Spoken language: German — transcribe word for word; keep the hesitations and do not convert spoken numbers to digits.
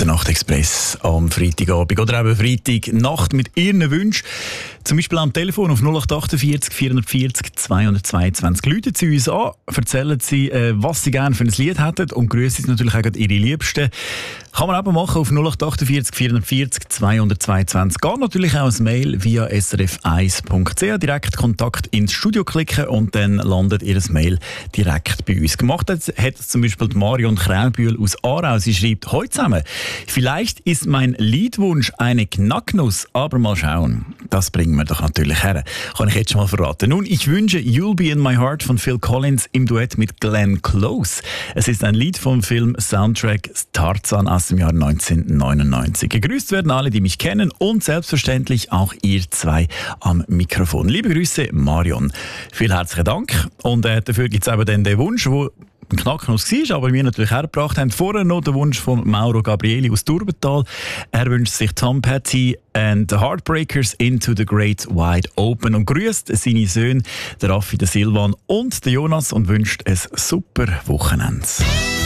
der Nachtexpress am Freitagabend oder eben Freitagnacht mit Ihren Wünschen. Zum Beispiel am Telefon auf null acht achtundvierzig vierundvierzig zweihundertzweiundzwanzig. Rufen Sie uns an, erzählen Sie, äh, was Sie gerne für ein Lied hätten und grüßen Sie natürlich auch Ihre Liebsten. Kann man eben machen auf null acht achtundvierzig vierundvierzig zweihundertzweiundzwanzig. Geht natürlich auch als Mail via s r f eins punkt c h. Direkt Kontakt ins Studio klicken und dann landet Ihr Mail direkt bei uns. Gemacht hat, hat zum Beispiel Marion Kräubühl aus Aarau. Sie schreibt: Heute zusammen. Vielleicht ist mein Liedwunsch eine Knacknuss, aber mal schauen. Das bringen wir doch natürlich her. Kann ich jetzt schon mal verraten. Nun, ich wünsche You'll Be in My Heart von Phil Collins im Duett mit Glenn Close. Es ist ein Lied vom Film Soundtrack Tarzan aus dem Jahr neunzehnhundertneunundneunzig. Gegrüßt werden alle, die mich kennen und selbstverständlich auch ihr zwei am Mikrofon. Liebe Grüße, Marion. Vielen herzlichen Dank. Und äh, dafür gibt es eben dann den Wunsch, wo ein Knacknuss war, aber wir natürlich hergebracht haben. Vorher noch den Wunsch von Mauro Gabrieli aus Durbental. Er wünscht sich Tom Petty and the Heartbreakers Into the Great Wide Open und grüßt seine Söhne, der Raffi, der Silvan und der Jonas und wünscht ein super Wochenende.